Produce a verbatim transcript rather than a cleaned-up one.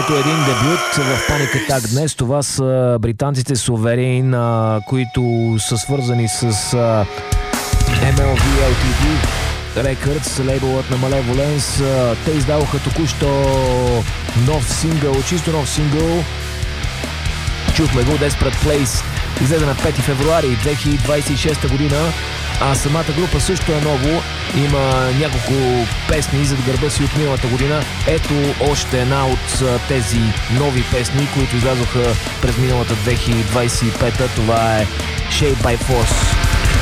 Ето един дебют в Panic Attack днес. Това са британците Sovereign, които са свързани с Ем Ел Ви Ел Ти Ди Records, лейбълът на Malevolence. Те издаваха току-що нов сингъл, чисто нов сингъл. Чухме го, Desperate Place. Излезе на пети февруари две хиляди двадесет и шеста година. А самата група също е ново. Има няколко песни зад гърба си от миналата година. Ето още една от тези нови песни, които излязоха през миналата две хиляди двадесет и пета. Това е Shape by Force.